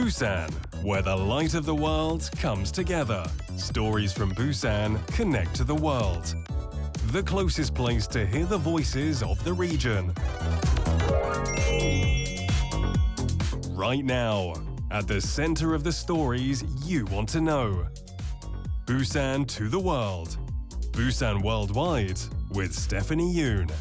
Busan, where the light of the world comes together. Stories from Busan connect to the world. The closest place to hear the voices of the region. Right now, at the center of the stories you want to know. Busan to the world. Busan Worldwide with Stephanie Yoon.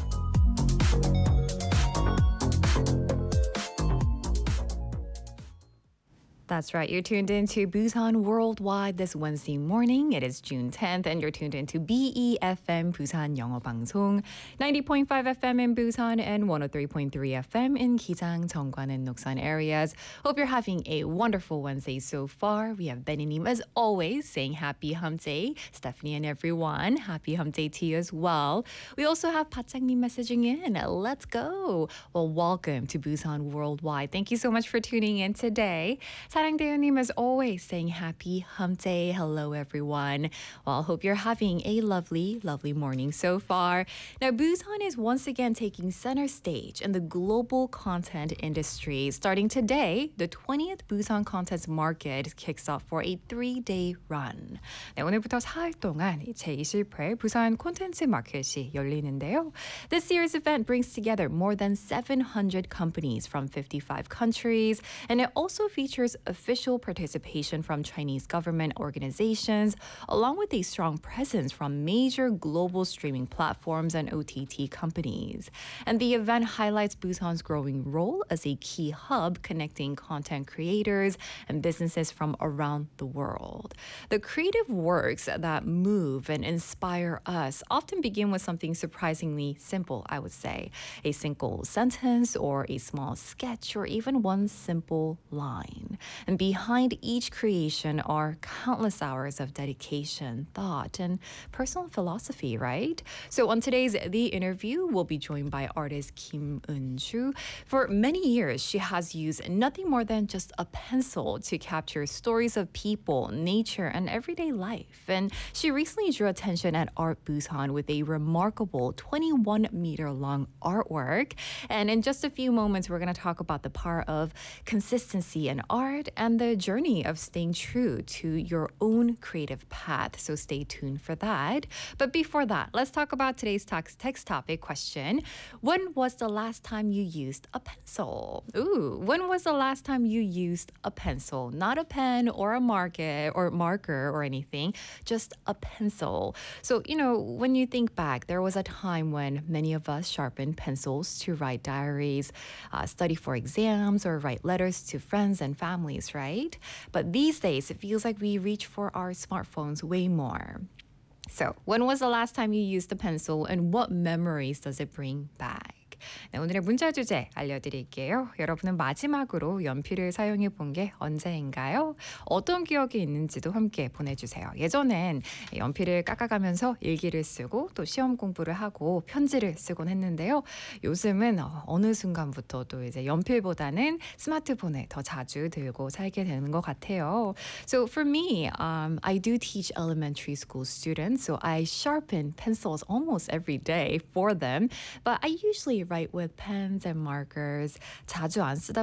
That's right. You're tuned in to Busan Worldwide this Wednesday morning. It is June 10th, and you're tuned into BEFM Busan 영어 방송 90.5 FM in Busan and 103.3 FM in Gijang, Jeongwan, and Noksan areas. Hope you're having a wonderful Wednesday so far. We have Benny Nim as always saying happy hump day. Stephanie and everyone, happy hump day to you as well. We also have Patchang Nim messaging in. Let's go. Well, welcome to Busan Worldwide. Thank you so much for tuning in today. 사랑대우님 as always saying happy hump day. Hello everyone. Well, I hope you're having a lovely, lovely morning so far. Now, Busan is once again taking center stage in the global content industry. Starting today, the 20th Busan Content Market kicks off for a 3-day run. 네, 오늘부터 4일 동안 제28회 부산 콘텐츠 마켓이 열리는데요. This year's event brings together more than 700 companies from 55 countries, and it also features official participation from Chinese government organizations, along with a strong presence from major global streaming platforms and OTT companies. And the event highlights Busan's growing role as a key hub connecting content creators and businesses from around the world. The creative works that move and inspire us often begin with something surprisingly simple, I would say. A single sentence or a small sketch or even one simple line. And behind each creation are countless hours of dedication, thought, and personal philosophy, right? So on today's The Interview, we'll be joined by artist Kim Eun-ju. For many years, she has used nothing more than just a pencil to capture stories of people, nature, and everyday life. And she recently drew attention at Art Busan with a remarkable 21-meter-long artwork. And in just a few moments, we're going to talk about the power of consistency in art and the journey of staying true to your own creative path. So stay tuned for that. But before that, let's talk about today's text topic question. When was the last time you used a pencil? Ooh, when was the last time you used a pencil? Not a pen or a marker or anything, just a pencil. So, when you think back, there was a time when many of us sharpened pencils to write diaries, study for exams, or write letters to friends and families, right? But these days, it feels like we reach for our smartphones way more. So, when was the last time you used a pencil and what memories does it bring back? 네, 오늘의 문자 주제 알려드릴게요. 여러분은 마지막으로 연필을 사용해 본 게 언제인가요? 어떤 기억이 있는지도 함께 보내주세요. 예전엔 연필을 깎아가면서 일기를 쓰고 또 시험 공부를 하고 편지를 쓰곤 했는데요. 요즘은 어느 순간부터 또 이제 연필보다는 스마트폰에 더 자주 들고 살게 되는 것 같아요. So for me, I do teach elementary school students, so I sharpen pencils almost every day for them, but I usually write with pens and markers. 자주 안 쓰다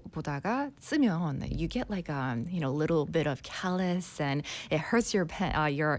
보다가 쓰면 you get like a little bit of callus and it hurts your